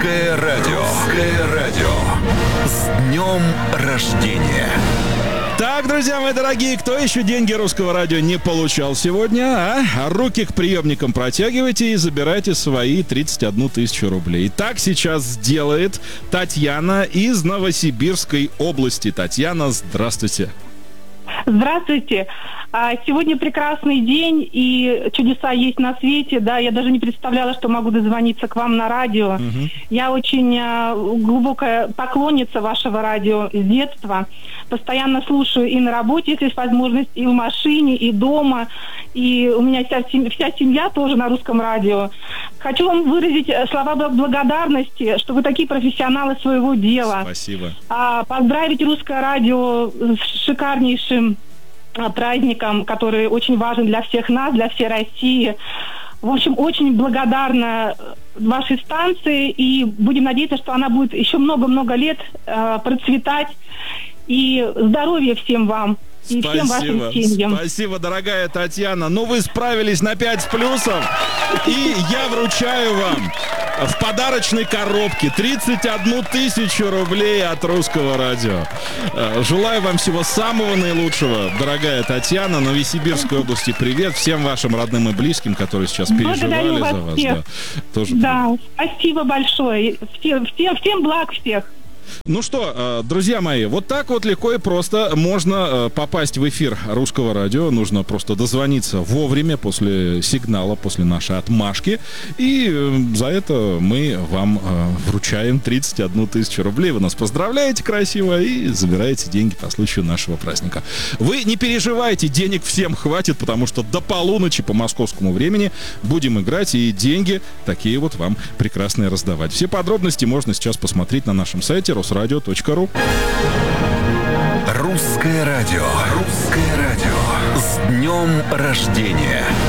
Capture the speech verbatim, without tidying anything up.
Русское радио. Русское радио. С днем рождения. Так, друзья мои дорогие, кто еще деньги Русского радио не получал сегодня, а? Руки к приемникам протягивайте и забирайте свои тридцать одну тысячу рублей. Так сейчас сделает Татьяна из Новосибирской области. Татьяна, здравствуйте. Здравствуйте. Сегодня прекрасный день, и чудеса есть на свете. Да, я даже не представляла, что могу дозвониться к вам на радио. Угу. Я очень глубокая поклонница вашего радио с детства. Постоянно слушаю и на работе, если есть возможность, и в машине, и дома. И у меня вся, вся семья тоже на Русском радио. Хочу вам выразить слова благодарности, что вы такие профессионалы своего дела. Спасибо. Поздравить Русское радио с шикарнейшим праздником, который очень важен для всех нас, для всей России. В общем, очень благодарна вашей станции, и будем надеяться, что она будет еще много-много лет э, процветать. И здоровья всем вам. И Спасибо. Всем вашим семьям. Спасибо, дорогая Татьяна. Ну, вы справились на пять с плюсом. И я вручаю вам в подарочной коробке тридцать одну тысячу рублей от Русского радио. Желаю вам всего самого наилучшего, дорогая Татьяна. Новосибирской области привет. Всем вашим родным и близким, которые сейчас переживали за вас. Всех. Да, тоже да, спасибо большое. Всем, всем, всем благ всех. Ну что, друзья мои, вот так вот легко и просто можно попасть в эфир Русского радио. Нужно просто дозвониться вовремя после сигнала, после нашей отмашки. И за это мы вам вручаем тридцать одну тысячу рублей. Вы нас поздравляете красиво и забираете деньги по случаю нашего праздника. Вы не переживайте, денег всем хватит, потому что до полуночи по московскому времени будем играть и деньги такие вот вам прекрасные раздавать. Все подробности можно сейчас посмотреть на нашем сайте русрадио точка ру. Русское радио. Русское радио. С днем рождения.